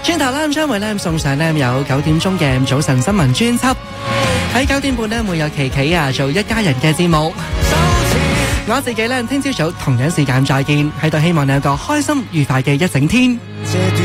轉頭啦，將會咧送上咧有9點鐘嘅早晨新聞專輯，喺9點半咧會有琪琪啊做一家人嘅節目。我自己咧聽朝早同樣時間再見，喺度希望你有個開心愉快嘅一整天。